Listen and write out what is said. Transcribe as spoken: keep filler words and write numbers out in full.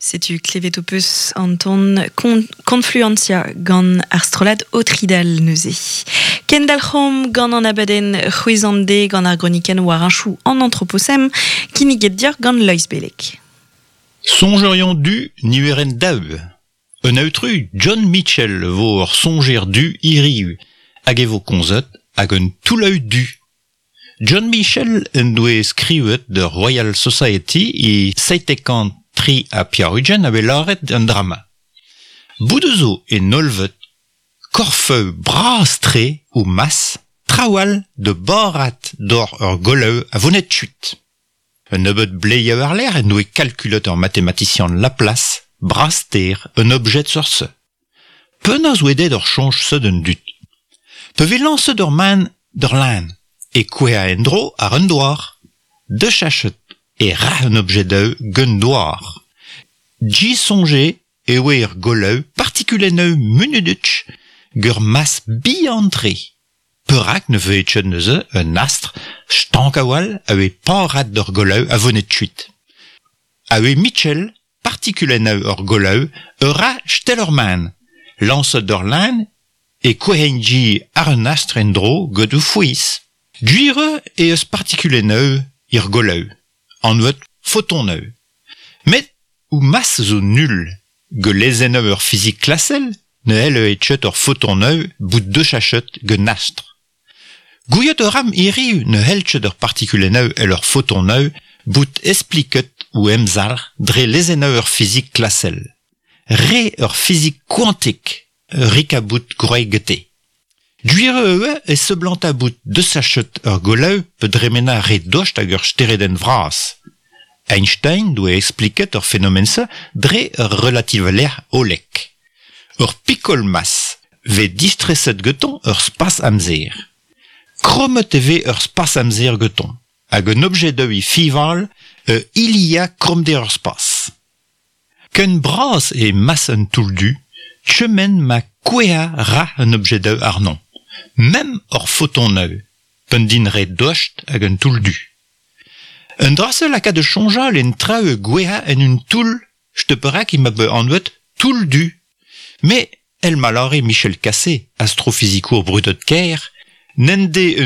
Setu klevetopus Anton con, confluentia gant arstrolad otridal neuze. Kendalchom gant an abaden c'hwezande gant ar groniken war un chou en anthropocène qui niget dir gant l'ois belek. Songerion du nueren daub. Un autru John Mitchell vor songer du iriu, hag evo konzet hag un toulaout du. John Mitchell en doe skrivet de Royal Society e seitekant tri a Piarugen ave laret un drama. Boudezo e nolvet korfeu brastre ou mas trawal de borat d'or ur goleu a vonet chut. Un nebeut bleie ar l'air en doe calculot ur mathématicien Laplace braster un objet sur ce. Penaos ouedet ur change se d'un dut. Peve lance d'ur man d'ur lan, e kwea endro ar un doar, de chachet e ra un objet d'eu gun doar. Gi songe e oe ur goleu partikuleneu munudutch gur mas biantre. Perak ne veut etchet neuze un astre stankawal ave parat d'ur goleu a vonet chuit. Ave Mitchell partikuleneu ur goleu eura stellerman, lance d'ur lan e kwehenji ar un astre endro godou fouis. Djuire e eus partikuleneu ir goleu, an vet photoneu. Met ou mas zo nul, ge lezeneu ur physique klassel, ne hel etchet ur photoneu bout de chachet ge nastre. Gouillet ur am iriu ne helchet ur partikuleneu el ur photoneu bout espliket ou emzal dre lezeneu ur physique klassel. Re ur physique quantique, rika bout groegete. Djuire eue e seblant a bout de sachet ur goleu pe dremena re docht hag ur stereden vras. Einstein doe expliket ur phénomène se dre ur relativaler olek. Ur pikol mas ve distreset geton ur spas amzer. Kromet eve ur spas amzer geton, hag un objet d'eu fival e ilia kromde ur spas. Ken bras e mas un touldu, tchemen ma kwea ra un objet d'eu ar non. Même ur photoneu, pendin re docht hag un touldu. Un drasel a ka de chonjal en tra e gwea en un toul, jteperak ima be anwet touldu. Mais el malare Michel Cassé, astrophysico brutot ker, nende